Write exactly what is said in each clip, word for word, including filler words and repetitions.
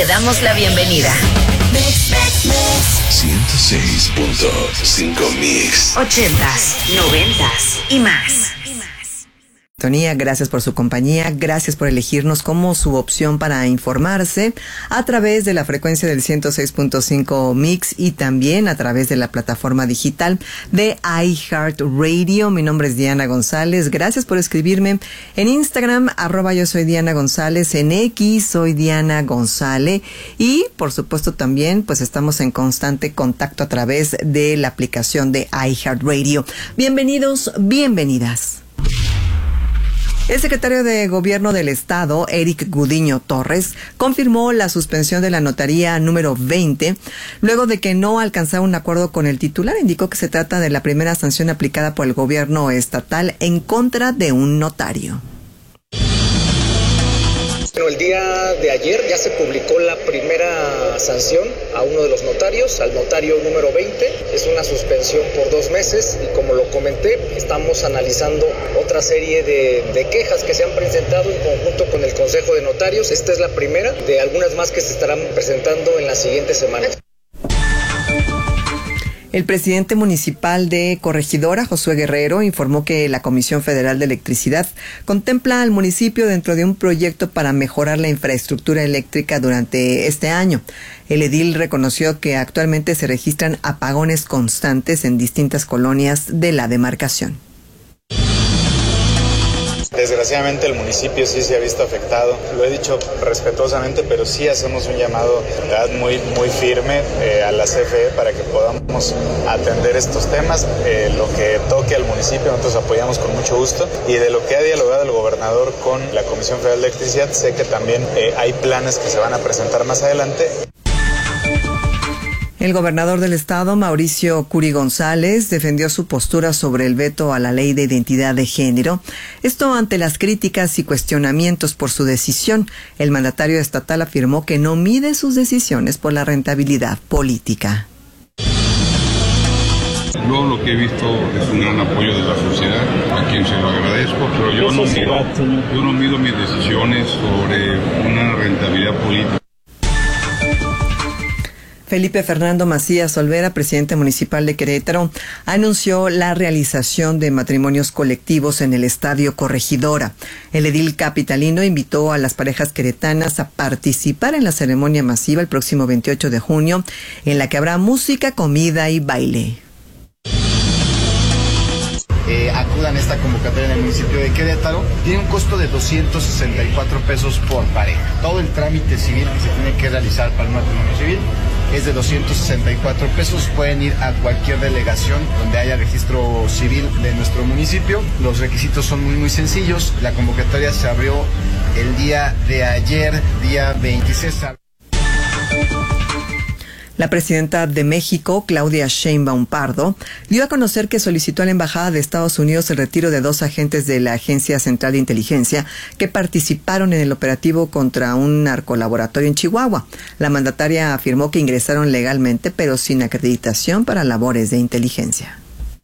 Te damos la bienvenida. ciento seis punto cinco Mix. Ochentas, noventas y más. Gracias por su compañía, gracias por elegirnos como su opción para informarse a través de la frecuencia del ciento seis punto cinco Mix y también a través de la plataforma digital de iHeartRadio. Mi nombre es Diana González, gracias por escribirme en Instagram, arroba yo soy Diana González, en X soy Diana González y por supuesto también pues estamos en constante contacto a través de la aplicación de iHeartRadio. Bienvenidos, bienvenidas. El secretario de Gobierno del Estado, Eric Gudiño Torres, confirmó la suspensión de la notaría número veinte, luego de que no alcanzara un acuerdo con el titular. Indicó que se trata de la primera sanción aplicada por el gobierno estatal en contra de un notario. Bueno, el día de ayer ya se publicó la primera sanción a uno de los notarios, al notario número veinte. Es una suspensión por dos meses y como lo comenté, estamos analizando otra serie de, de quejas que se han presentado en conjunto con el Consejo de Notarios. Esta es la primera de algunas más que se estarán presentando en las siguientes semanas. El presidente municipal de Corregidora, Josué Guerrero, informó que la Comisión Federal de Electricidad contempla al municipio dentro de un proyecto para mejorar la infraestructura eléctrica durante este año. El edil reconoció que actualmente se registran apagones constantes en distintas colonias de la demarcación. Desgraciadamente el municipio sí se ha visto afectado, lo he dicho respetuosamente, pero sí hacemos un llamado ¿verdad? muy muy firme eh, a la C F E para que podamos atender estos temas. Eh, lo que toque al municipio nosotros apoyamos con mucho gusto y de lo que ha dialogado el gobernador con la Comisión Federal de Electricidad, sé que también eh, hay planes que se van a presentar más adelante. El gobernador del estado, Mauricio Curi González, defendió su postura sobre el veto a la ley de identidad de género. Esto ante las críticas y cuestionamientos por su decisión. El mandatario estatal afirmó que no mide sus decisiones por la rentabilidad política. Yo lo que he visto es un gran apoyo de la sociedad, a quien se lo agradezco, pero yo no mido, yo no mido mis decisiones sobre una rentabilidad política. Felipe Fernando Macías Olvera, presidente municipal de Querétaro, anunció la realización de matrimonios colectivos en el Estadio Corregidora. El edil capitalino invitó a las parejas queretanas a participar en la ceremonia masiva el próximo veintiocho de junio, en la que habrá música, comida y baile. Eh, acudan a esta convocatoria en el municipio de Querétaro. Tiene un costo de doscientos sesenta y cuatro pesos por pareja. Todo el trámite civil que se tiene que realizar para un matrimonio civil es de doscientos sesenta y cuatro pesos. Pueden ir a cualquier delegación donde haya registro civil de nuestro municipio. Los requisitos son muy muy sencillos. La convocatoria se abrió el día de ayer, día veintiséis. La presidenta de México, Claudia Sheinbaum Pardo, dio a conocer que solicitó a la Embajada de Estados Unidos el retiro de dos agentes de la Agencia Central de Inteligencia que participaron en el operativo contra un narcolaboratorio en Chihuahua. La mandataria afirmó que ingresaron legalmente, pero sin acreditación para labores de inteligencia.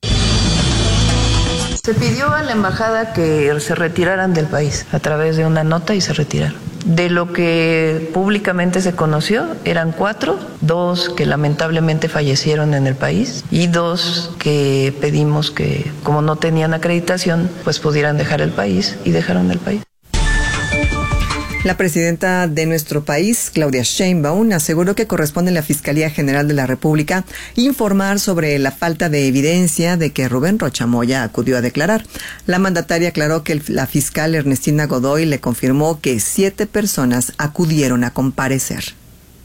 Se pidió a la embajada que se retiraran del país a través de una nota y se retiraron. De lo que públicamente se conoció, eran cuatro, dos que lamentablemente fallecieron en el país y dos que pedimos que, como no tenían acreditación, pues pudieran dejar el país y dejaron el país. La presidenta de nuestro país, Claudia Sheinbaum, aseguró que corresponde a la Fiscalía General de la República informar sobre la falta de evidencia de que Rubén Rocha Moya acudió a declarar. La mandataria aclaró que el, la fiscal Ernestina Godoy le confirmó que siete personas acudieron a comparecer.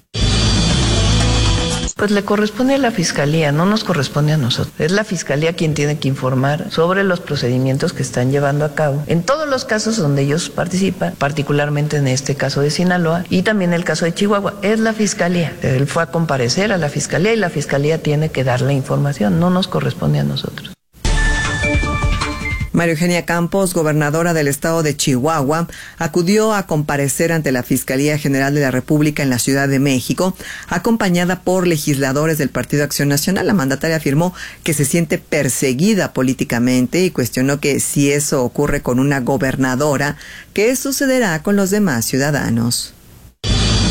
Pues le corresponde a la Fiscalía, no nos corresponde a nosotros. Es la Fiscalía quien tiene que informar sobre los procedimientos que están llevando a cabo en todos los casos donde ellos participan, particularmente en este caso de Sinaloa y también el caso de Chihuahua. Es la Fiscalía. Él fue a comparecer a la Fiscalía y la Fiscalía tiene que dar la información, no nos corresponde a nosotros. María Eugenia Campos, gobernadora del estado de Chihuahua, acudió a comparecer ante la Fiscalía General de la República en la Ciudad de México, acompañada por legisladores del Partido Acción Nacional. La mandataria afirmó que se siente perseguida políticamente y cuestionó que si eso ocurre con una gobernadora, ¿qué sucederá con los demás ciudadanos?